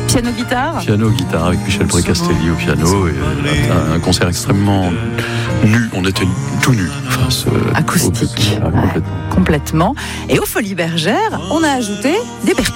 Piano-guitare. Piano-guitare avec Michel Précastelli au piano. Et un concert extrêmement nu. On était tout nus. Acoustique. Complètement. Complètement. Et aux Folies Bergères, on a ajouté des percus.